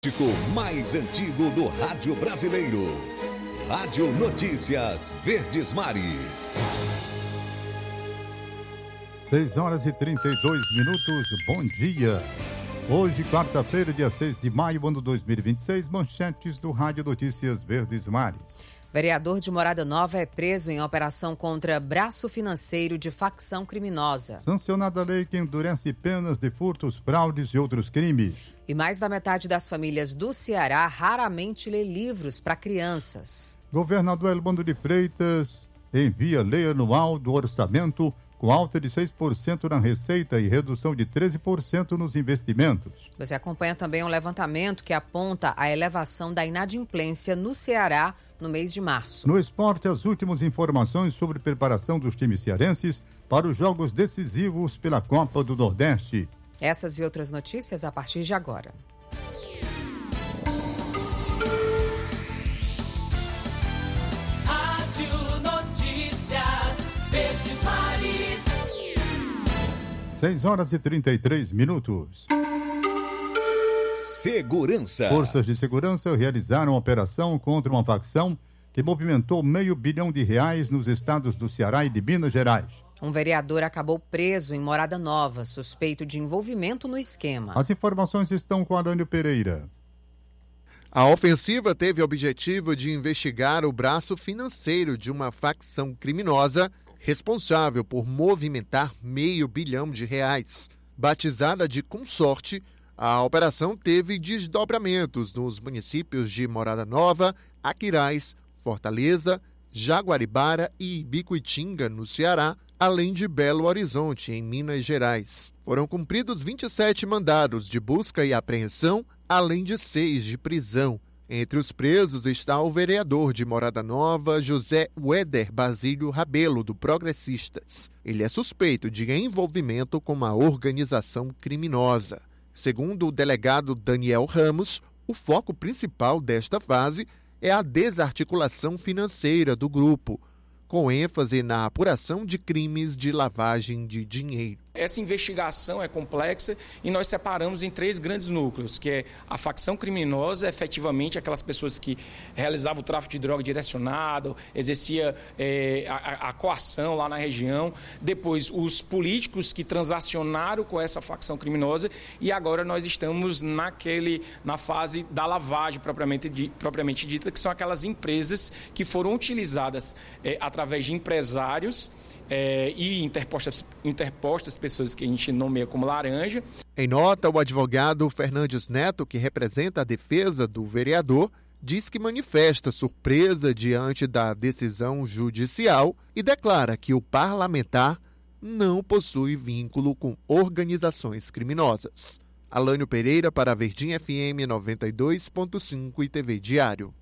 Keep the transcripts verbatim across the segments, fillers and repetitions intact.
Mais antigo do rádio brasileiro. Rádio Notícias Verdes Mares. seis horas e trinta e dois minutos, bom dia. Hoje, quarta-feira, dia seis de maio, ano dois mil e vinte e seis, manchetes do Rádio Notícias Verdes Mares. Vereador de Morada Nova é preso em operação contra braço financeiro de facção criminosa. Sancionada a lei que endurece penas de furtos, fraudes e outros crimes. E mais da metade das famílias do Ceará raramente lê livros para crianças. Governador Elbando de Freitas envia lei anual do orçamento com alta de seis por cento na receita e redução de treze por cento nos investimentos. Você acompanha também um levantamento que aponta a elevação da inadimplência no Ceará no mês de março. No esporte, as últimas informações sobre preparação dos times cearenses para os jogos decisivos pela Copa do Nordeste. Essas e outras notícias a partir de agora. seis horas e trinta e três minutos. Segurança. Forças de segurança realizaram uma operação contra uma facção que movimentou meio bilhão de reais nos estados do Ceará e de Minas Gerais. Um vereador acabou preso em Morada Nova, suspeito de envolvimento no esquema. As informações estão com Arânio Pereira. A ofensiva teve o objetivo de investigar o braço financeiro de uma facção criminosa responsável por movimentar meio bilhão de reais. Batizada de Consorte, a operação teve desdobramentos nos municípios de Morada Nova, Aquiraz, Fortaleza, Jaguaribara e Ibicuitinga, no Ceará, além de Belo Horizonte, em Minas Gerais. Foram cumpridos vinte e sete mandados de busca e apreensão, além de seis de prisão. Entre os presos está o vereador de Morada Nova, José Weder Basílio Rabelo, do Progressistas. Ele é suspeito de envolvimento com uma organização criminosa. Segundo o delegado Daniel Ramos, o foco principal desta fase é a desarticulação financeira do grupo, com ênfase na apuração de crimes de lavagem de dinheiro. Essa investigação é complexa e nós separamos em três grandes núcleos, que é a facção criminosa, efetivamente aquelas pessoas que realizavam o tráfico de droga direcionado, exercia é, a, a coação lá na região, depois os políticos que transacionaram com essa facção criminosa e agora nós estamos naquele, na fase da lavagem propriamente, de, propriamente dita, que são aquelas empresas que foram utilizadas é, através de empresários É, e interpostas, interpostas pessoas que a gente nomeia como laranja. Em nota, o advogado Fernandes Neto, que representa a defesa do vereador, diz que manifesta surpresa diante da decisão judicial e declara que o parlamentar não possui vínculo com organizações criminosas. Alânio Pereira para a Verdinha F M noventa e dois ponto cinco e T V Diário.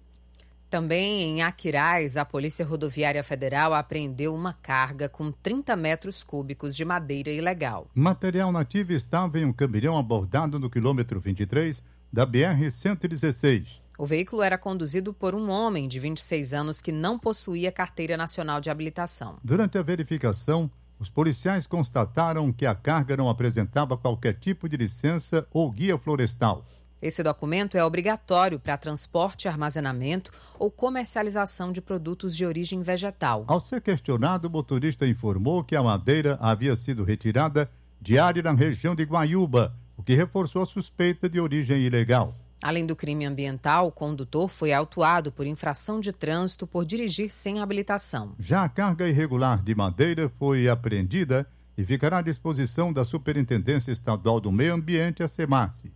Também em Aquiraz, a Polícia Rodoviária Federal apreendeu uma carga com trinta metros cúbicos de madeira ilegal. Material nativo estava em um caminhão abordado no quilômetro vinte e três da B R cento e dezesseis. O veículo era conduzido por um homem de vinte e seis anos que não possuía carteira nacional de habilitação. Durante a verificação, os policiais constataram que a carga não apresentava qualquer tipo de licença ou guia florestal. Esse documento é obrigatório para transporte, armazenamento ou comercialização de produtos de origem vegetal. Ao ser questionado, o motorista informou que a madeira havia sido retirada de área na região de Guaiúba, o que reforçou a suspeita de origem ilegal. Além do crime ambiental, o condutor foi autuado por infração de trânsito por dirigir sem habilitação. Já a carga irregular de madeira foi apreendida e ficará à disposição da Superintendência Estadual do Meio Ambiente, a SEMASSE.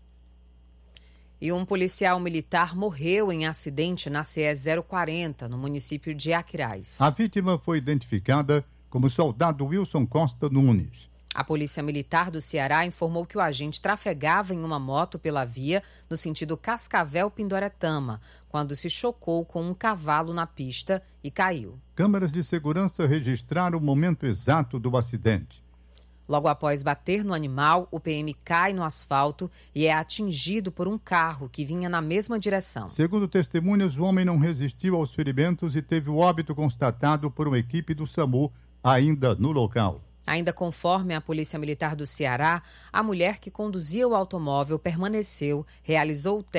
E um policial militar morreu em acidente na C E zero quarenta, no município de Aquiraz. A vítima foi identificada como soldado Wilson Costa Nunes. A Polícia Militar do Ceará informou que o agente trafegava em uma moto pela via no sentido Cascavel-Pindoretama, quando se chocou com um cavalo na pista e caiu. Câmeras de segurança registraram o momento exato do acidente. Logo após bater no animal, o P M cai no asfalto e é atingido por um carro que vinha na mesma direção. Segundo testemunhas, o homem não resistiu aos ferimentos e teve o óbito constatado por uma equipe do SAMU ainda no local. Ainda conforme a Polícia Militar do Ceará, a mulher que conduzia o automóvel permaneceu, realizou o teste